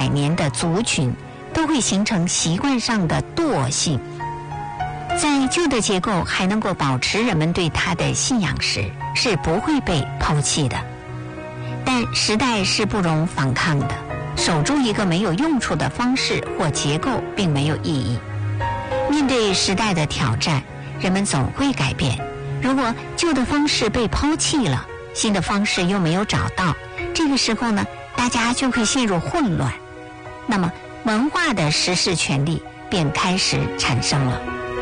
百年的族群，都会形成习惯上的惰性。在旧的结构还能够保持人们对它的信仰时，是不会被抛弃的。但时代是不容反抗的，守住一个没有用处的方式或结构并没有意义。面对时代的挑战，人们总会改变。如果旧的方式被抛弃了，新的方式又没有找到，这个时候呢，大家就会陷入混乱。那么文化的实施权利便开始产生了。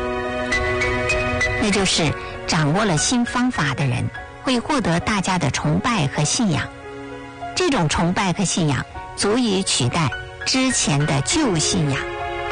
那就是掌握了新方法的人会获得大家的崇拜和信仰，这种崇拜和信仰足以取代之前的旧信仰。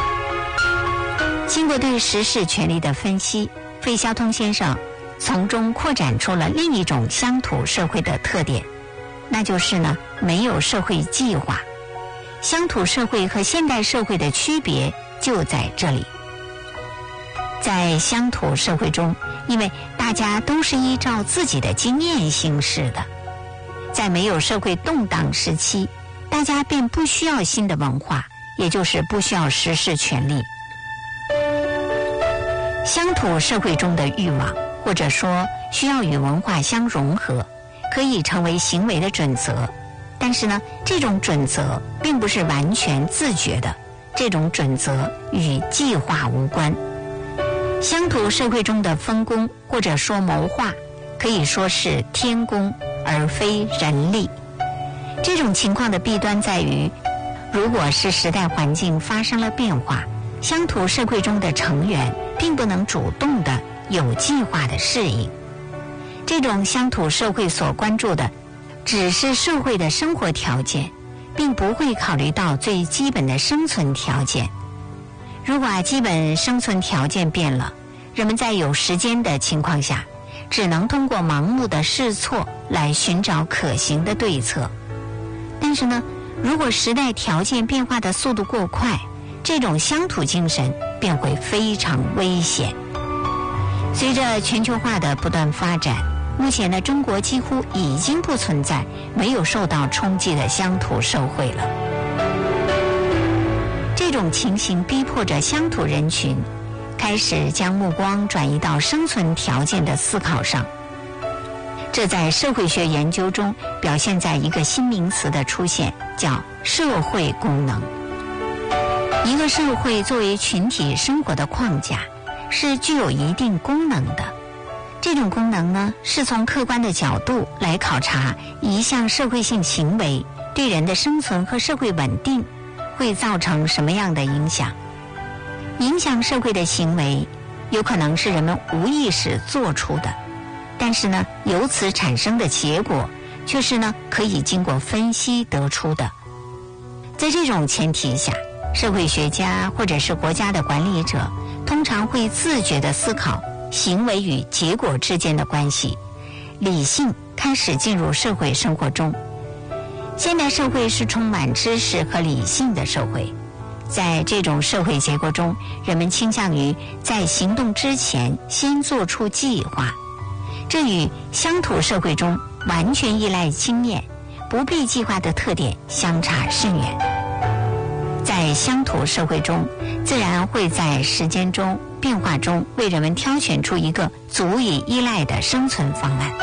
经过对实施权利的分析，费孝通先生从中扩展出了另一种乡土社会的特点，那就是呢，没有社会计划。乡土社会和现代社会的区别就在这里。在乡土社会中，因为大家都是依照自己的经验行事的，在没有社会动荡时期，大家便不需要新的文化，也就是不需要实施权利。乡土社会中的欲望，或者说需要与文化相融合，可以成为行为的准则。但是呢，这种准则并不是完全自觉的，这种准则与计划无关。乡土社会中的分工或者说谋划，可以说是天工而非人力。这种情况的弊端在于，如果是时代环境发生了变化，乡土社会中的成员并不能主动的有计划的适应。这种乡土社会所关注的只是社会的生活条件，并不会考虑到最基本的生存条件。如果基本生存条件变了，人们在有时间的情况下，只能通过盲目的试错来寻找可行的对策。但是呢，如果时代条件变化的速度过快，这种乡土精神便会非常危险。随着全球化的不断发展，目前的中国几乎已经不存在没有受到冲击的乡土社会了。这种情形逼迫着乡土人群开始将目光转移到生存条件的思考上。这在社会学研究中表现在一个新名词的出现，叫社会功能。一个社会作为群体生活的框架，是具有一定功能的。这种功能呢，是从客观的角度来考察一项社会性行为对人的生存和社会稳定会造成什么样的影响。影响社会的行为有可能是人们无意识做出的，但是呢，由此产生的结果却是呢，可以经过分析得出的。在这种前提下，社会学家或者是国家的管理者通常会自觉地思考行为与结果之间的关系，理性开始进入社会生活中。现代社会是充满知识和理性的社会，在这种社会结构中，人们倾向于在行动之前先做出计划，这与乡土社会中完全依赖经验、不必计划的特点相差甚远。在乡土社会中，自然会在时间中变化中为人们挑选出一个足以依赖的生存方案。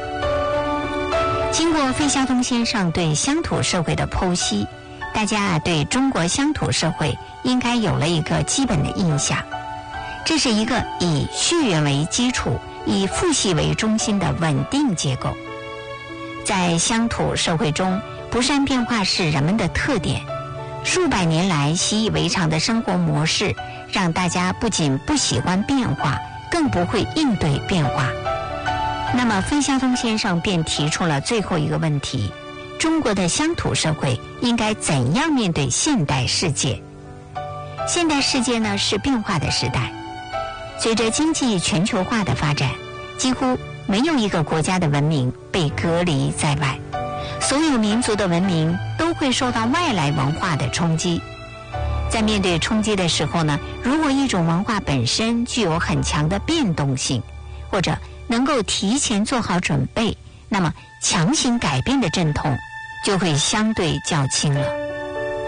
经过费孝通先生对乡土社会的剖析，大家对中国乡土社会应该有了一个基本的印象。这是一个以血缘为基础、以父系为中心的稳定结构。在乡土社会中，不善变化是人们的特点。数百年来习以为常的生活模式，让大家不仅不喜欢变化，更不会应对变化。那么费孝通先生便提出了最后一个问题：中国的乡土社会应该怎样面对现代世界？现代世界呢，是变化的时代。随着经济全球化的发展，几乎没有一个国家的文明被隔离在外，所有民族的文明都会受到外来文化的冲击。在面对冲击的时候呢，如果一种文化本身具有很强的变动性，或者能够提前做好准备，那么强行改变的阵痛就会相对较轻了。